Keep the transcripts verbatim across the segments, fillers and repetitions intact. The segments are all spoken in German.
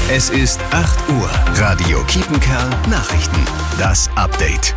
Es ist acht Uhr. Radio Kiepenkerl Nachrichten. Das Update.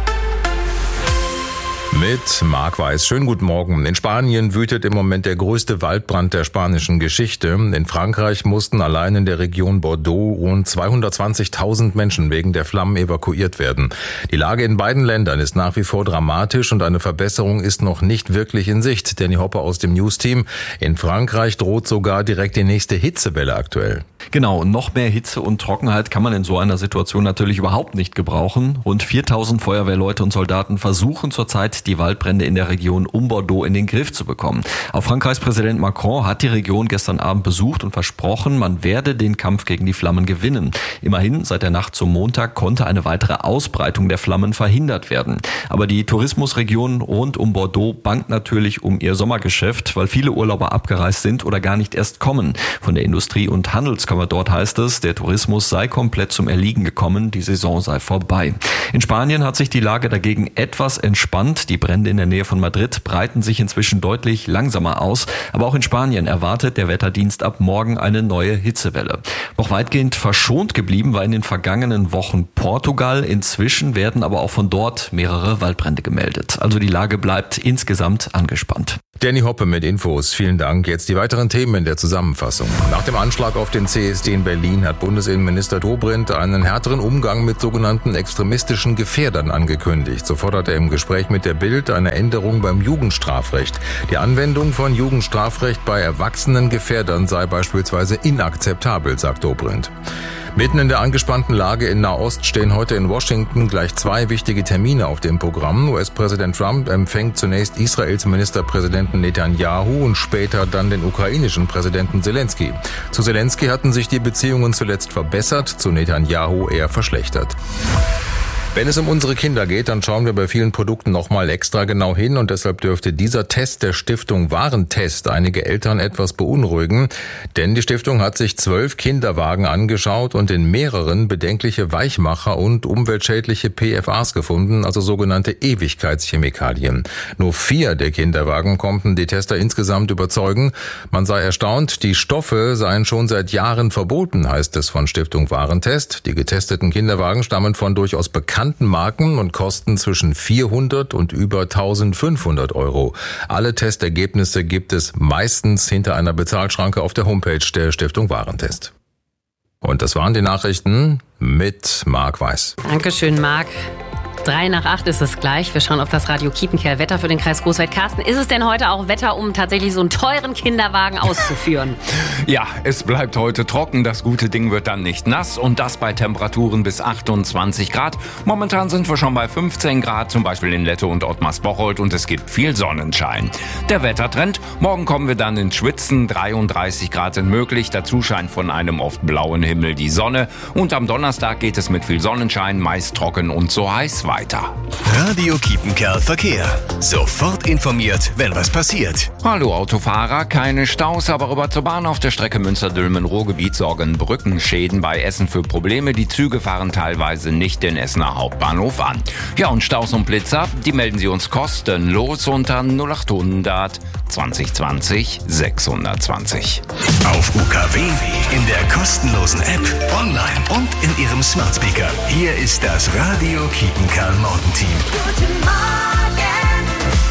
Mit Marc Weiß. Schönen guten Morgen. In Spanien wütet im Moment der größte Waldbrand der spanischen Geschichte. In Frankreich mussten allein in der Region Bordeaux rund zweihundertzwanzigtausend Menschen wegen der Flammen evakuiert werden. Die Lage in beiden Ländern ist nach wie vor dramatisch und eine Verbesserung ist noch nicht wirklich in Sicht. Danny Hoppe aus dem News-Team. In Frankreich droht sogar direkt die nächste Hitzewelle aktuell. Genau, noch mehr Hitze und Trockenheit kann man in so einer Situation natürlich überhaupt nicht gebrauchen. Rund viertausend Feuerwehrleute und Soldaten versuchen zurzeit, die Waldbrände in der Region um Bordeaux in den Griff zu bekommen. Auch Frankreichs Präsident Macron hat die Region gestern Abend besucht und versprochen, man werde den Kampf gegen die Flammen gewinnen. Immerhin, seit der Nacht zum Montag konnte eine weitere Ausbreitung der Flammen verhindert werden. Aber die Tourismusregion rund um Bordeaux bangt natürlich um ihr Sommergeschäft, weil viele Urlauber abgereist sind oder gar nicht erst kommen. Von der Industrie- und Handelskammer dort heißt es, der Tourismus sei komplett zum Erliegen gekommen, die Saison sei vorbei. In Spanien hat sich die Lage dagegen etwas entspannt. Die Brände in der Nähe von Madrid breiten sich inzwischen deutlich langsamer aus. Aber auch in Spanien erwartet der Wetterdienst ab morgen eine neue Hitzewelle. Noch weitgehend verschont geblieben war in den vergangenen Wochen Portugal. Inzwischen werden aber auch von dort mehrere Waldbrände gemeldet. Also die Lage bleibt insgesamt angespannt. Danny Hoppe mit Infos. Vielen Dank. Jetzt die weiteren Themen in der Zusammenfassung. Nach dem Anschlag auf den C S D in Berlin hat Bundesinnenminister Dobrindt einen härteren Umgang mit sogenannten extremistischen Gefährdern angekündigt. So fordert er im Gespräch mit der Bild eine Änderung beim Jugendstrafrecht. Die Anwendung von Jugendstrafrecht bei erwachsenen Gefährdern sei beispielsweise inakzeptabel, sagt Dobrindt. Mitten in der angespannten Lage in Nahost stehen heute in Washington gleich zwei wichtige Termine auf dem Programm. U S-Präsident Trump empfängt zunächst Israels Ministerpräsidenten Netanyahu und später dann den ukrainischen Präsidenten Zelensky. Zu Zelensky hatten sich die Beziehungen zuletzt verbessert, zu Netanyahu eher verschlechtert. Wenn es um unsere Kinder geht, dann schauen wir bei vielen Produkten nochmal extra genau hin und deshalb dürfte dieser Test der Stiftung Warentest einige Eltern etwas beunruhigen, denn die Stiftung hat sich zwölf Kinderwagen angeschaut und in mehreren bedenkliche Weichmacher und umweltschädliche P F As gefunden, also sogenannte Ewigkeitschemikalien. Nur vier der Kinderwagen konnten die Tester insgesamt überzeugen. Man sei erstaunt, die Stoffe seien schon seit Jahren verboten, heißt es von Stiftung Warentest. Die getesteten Kinderwagen stammen von durchaus bekannten Marken und kosten zwischen vierhundert und über eintausendfünfhundert Euro. Alle Testergebnisse gibt es meistens hinter einer Bezahlschranke auf der Homepage der Stiftung Warentest. Und das waren die Nachrichten mit Marc Weiß. Dankeschön, Marc. Drei nach acht ist es gleich. Wir schauen auf das Radio Kiepenkerl Wetter für den Kreis Großwald. Carsten, ist es denn heute auch Wetter, um tatsächlich so einen teuren Kinderwagen auszuführen? Ja, es bleibt heute trocken. Das gute Ding wird dann nicht nass und das bei Temperaturen bis achtundzwanzig Grad. Momentan sind wir schon bei fünfzehn Grad, zum Beispiel in Lette und Ottmarsbocholt und es gibt viel Sonnenschein. Der Wettertrend, morgen kommen wir dann ins Schwitzen. dreiunddreißig Grad sind möglich. Dazu scheint von einem oft blauen Himmel die Sonne. Und am Donnerstag geht es mit viel Sonnenschein, meist trocken und so heiß weiter. Weiter. Radio Kiepenkerl Verkehr. Sofort informiert, wenn was passiert. Hallo Autofahrer, keine Staus, aber rüber zur Bahn auf der Strecke Münster-Dülmen-Ruhrgebiet sorgen Brückenschäden bei Essen für Probleme. Die Züge fahren teilweise nicht den Essener Hauptbahnhof an. Ja, und Staus und Blitzer, die melden Sie uns kostenlos unter null achthundert zwanzig zwanzig sechshundertzwanzig. Auf U K W, in der kostenlosen App, online und in Ihrem Smart Speaker. Hier ist das Radio Kiepenkerl Morgenteam. Guten Morgen,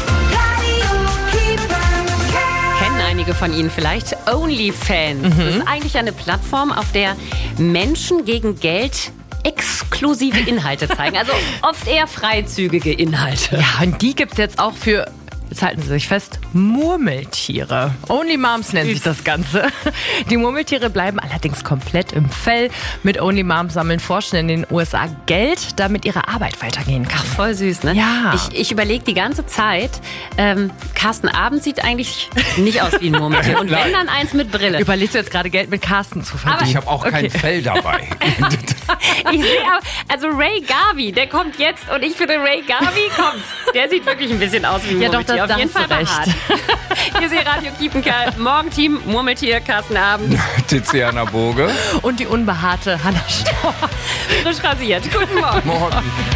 Radio Kiepenkerl. Kennen einige von Ihnen vielleicht OnlyFans. Mhm. Das ist eigentlich eine Plattform, auf der Menschen gegen Geld exklusive Inhalte zeigen. Also oft eher freizügige Inhalte. Ja, und die gibt's jetzt auch für, jetzt halten Sie sich fest, Murmeltiere. Only Moms nennt sich das Ganze. Die Murmeltiere bleiben allerdings komplett im Fell. Mit Only Moms sammeln Forscher in den U S A Geld, damit ihre Arbeit weitergehen kann. Ach, voll süß, ne? Ja. Ich, ich überlege die ganze Zeit, ähm, Carsten Abend sieht eigentlich nicht aus wie ein Murmeltier. Und wenn, dann eins mit Brille. Überlegst du jetzt gerade Geld mit Carsten zu verdienen? Aber ich habe auch kein okay. Fell dabei. Ich sehe aber, also Ray Garvey, der kommt jetzt und ich finde Ray Garvey kommt. Der sieht wirklich ein bisschen aus wie ein Ja, doch, Murmeltier. das- Auf jeden Fall hast du recht. Hier ist Radio Kiepenkerl, Morgenteam, Murmeltier, Carsten Abend, Tiziana Boge. Und die unbehaarte Hannah Storr. frisch rasiert. Guten Morgen. Morgen.